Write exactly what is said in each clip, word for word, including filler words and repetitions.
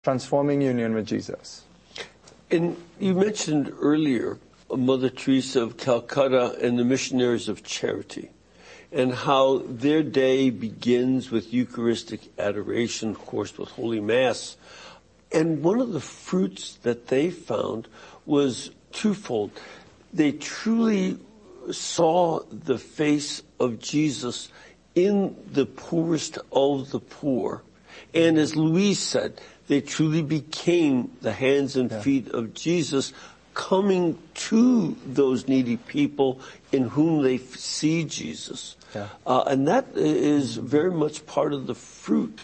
transforming union with Jesus. And you mentioned earlier Mother Teresa of Calcutta and the Missionaries of Charity, and how their day begins with Eucharistic adoration, of course, with Holy Mass. And one of the fruits that they found was twofold. They truly saw the face of Jesus in the poorest of the poor. And as Louise said, they truly became the hands and yeah. feet of Jesus, coming to those needy people in whom they see Jesus. Yeah. Uh, and that is very much part of the fruit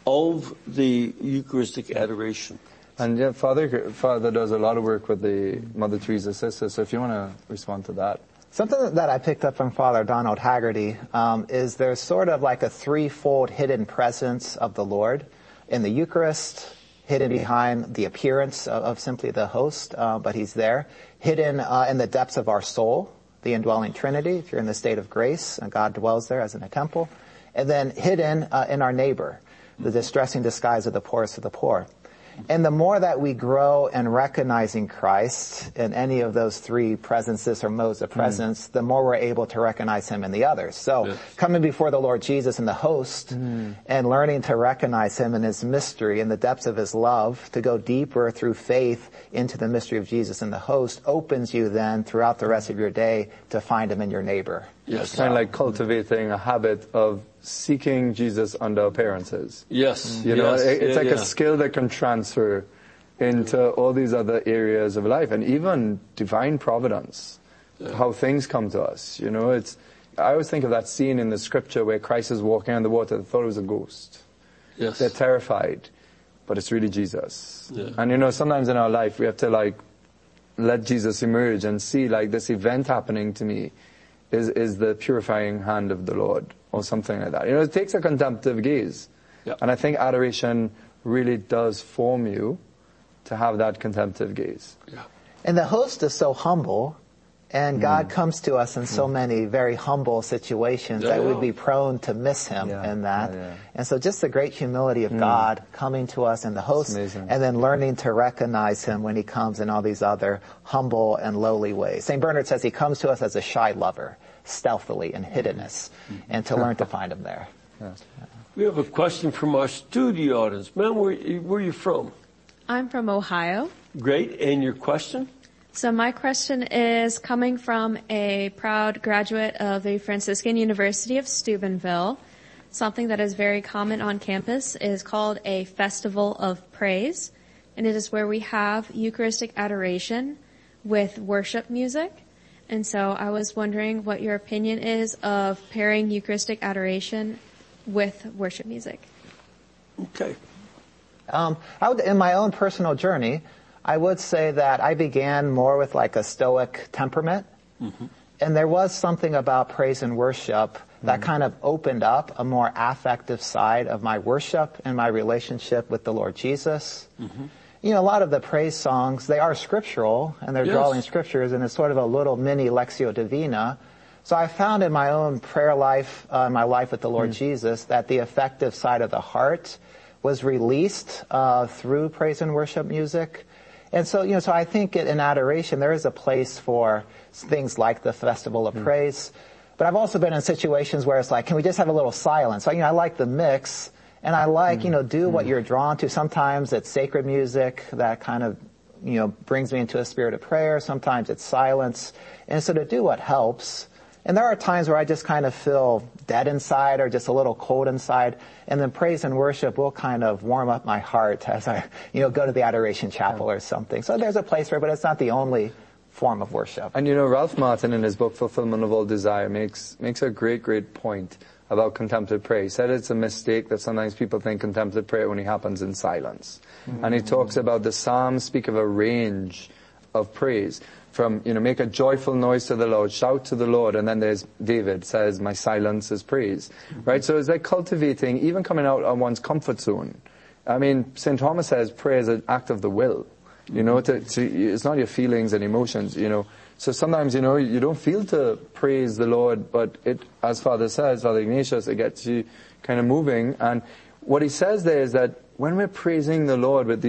of the Eucharistic adoration. And yeah, Father, Father does a lot of work with the Mother Teresa sisters, so if you want to respond to that. Something that I picked up from Father Donald Haggerty um, is there's sort of like a threefold hidden presence of the Lord in the Eucharist, hidden behind the appearance of, of simply the host, uh, but he's there. Hidden uh, in the depths of our soul, the indwelling Trinity, if you're in the state of grace, and God dwells there as in a temple. And then hidden uh, in our neighbor, the distressing disguise of the poorest of the poor. And the more that we grow in recognizing Christ in any of those three presences or modes of presence, mm. the more we're able to recognize him in the others. So yes. coming before the Lord Jesus and the host mm. and learning to recognize him in his mystery, in the depths of his love, to go deeper through faith into the mystery of Jesus and the host opens you then throughout the rest of your day to find him in your neighbor. Yes. Kind of like cultivating a habit of seeking Jesus under appearances. Yes. You know, yes. it, it's yeah, like yeah. a skill that can transfer into all these other areas of life, and even divine providence, yeah. how things come to us. You know, it's, I always think of that scene in the scripture where Christ is walking on the water. They thought it was a ghost. Yes. They're terrified, but it's really Jesus. Yeah. And you know, sometimes in our life we have to like let Jesus emerge and see like this event happening to me is, is the purifying hand of the Lord, or something like that. You know, it takes a contemplative gaze. Yeah. And I think adoration really does form you to have that contemplative gaze. Yeah. And the host is so humble, and mm. God comes to us in so mm. many very humble situations yeah, that yeah. we'd be prone to miss him yeah. in that. Yeah, yeah. And so just the great humility of mm. God coming to us in the host, and then learning to recognize him when he comes in all these other humble and lowly ways. Saint Bernard says he comes to us as a shy lover, stealthily in hiddenness, mm. and to learn to find him there. Yeah. Yeah. We have a question from our studio audience. Ma'am, where, where are you from? I'm from Ohio. Great. And your question? So my question is coming from a proud graduate of a Franciscan University of Steubenville. Something that is very common on campus is called a Festival of Praise. And it is where we have Eucharistic adoration with worship music. And so I was wondering what your opinion is of pairing Eucharistic adoration with worship music. Okay. Um, I would, in my own personal journey, I would say that I began more with like a Stoic temperament. Mm-hmm. And there was something about praise and worship that mm-hmm. kind of opened up a more affective side of my worship and my relationship with the Lord Jesus. Mm-hmm. You know, a lot of the praise songs, they are scriptural, and they're yes. drawing scriptures, and it's sort of a little mini Lectio Divina. So I found in my own prayer life, uh, my life with the Lord mm. Jesus, that the affective side of the heart was released uh, through praise and worship music. And so, you know, so I think in adoration there is a place for things like the Festival of mm. Praise. But I've also been in situations where it's like, can we just have a little silence? So, you know, I like the mix. And I like, you know, do what you're drawn to. Sometimes it's sacred music that kind of, you know, brings me into a spirit of prayer. Sometimes it's silence. And so to do what helps. And there are times where I just kind of feel dead inside or just a little cold inside. And then praise and worship will kind of warm up my heart as I, you know, go to the adoration chapel or something. So there's a place for it, but it's not the only form of worship. And, you know, Ralph Martin in his book, Fulfillment of All Desire, makes, makes a great, great point about contemplative prayer. He said it's a mistake that sometimes people think contemplative prayer only happens in silence. Mm-hmm. And he talks about the Psalms speak of a range of praise. From, you know, make a joyful noise to the Lord, shout to the Lord, and then there's David says, my silence is praise. Mm-hmm. Right? So it's like cultivating, even coming out of one's comfort zone. I mean, Saint Thomas says prayer is an act of the will. You know, to, to, it's not your feelings and emotions, you know. So sometimes, you know, you don't feel to praise the Lord, but it, as Father says, Father Ignatius, it gets you kind of moving. And what he says there is that when we're praising the Lord with